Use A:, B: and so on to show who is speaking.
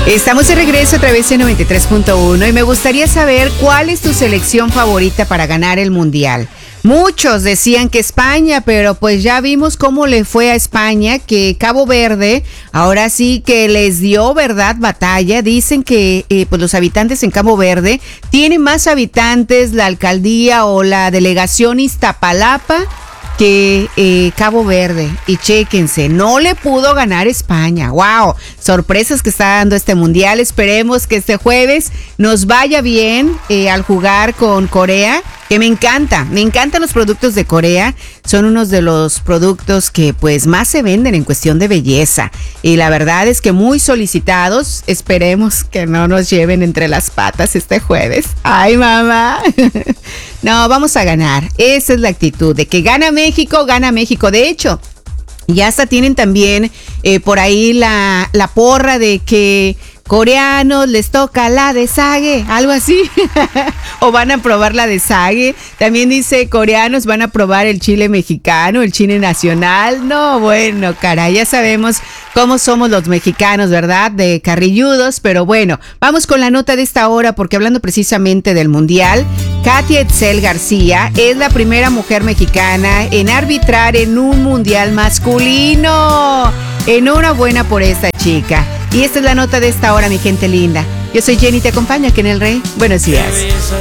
A: Estamos de regreso a través de 93.1 y me gustaría saber cuál es tu selección favorita para ganar el Mundial. Muchos decían que España, pero pues ya vimos cómo le fue a España, que Cabo Verde ahora sí que les dio, ¿verdad?, batalla. Dicen que pues los habitantes en Cabo Verde tienen más habitantes la alcaldía o la delegación Iztapalapa que Cabo Verde. Y chéquense, no le pudo ganar España. ¡Wow! Sorpresas que está dando este mundial. Esperemos que este jueves nos vaya bien al jugar con Corea, que me encantan los productos de Corea. Son unos de los productos que pues más se venden en cuestión de belleza. Y la verdad es que muy solicitados. Esperemos que no nos lleven entre las patas este jueves. ¡Ay, mamá! No, vamos a ganar. Esa es la actitud de que gana México, gana México. De hecho, ya hasta tienen también por ahí la porra de que coreanos les toca la de sage, algo así. O van a probar la de sage. También dice coreanos van a probar el chile mexicano, el chile nacional. No, bueno, caray, ya sabemos cómo somos los mexicanos, ¿verdad? De carrilludos, pero bueno, vamos con la nota de esta hora porque hablando precisamente del Mundial, Katia Etzel García es la primera mujer mexicana en arbitrar en un Mundial masculino. Enhorabuena por esta chica. Y esta es la nota de esta hora, mi gente linda. Yo soy Jenny, te acompaño aquí en El Rey. Buenos días.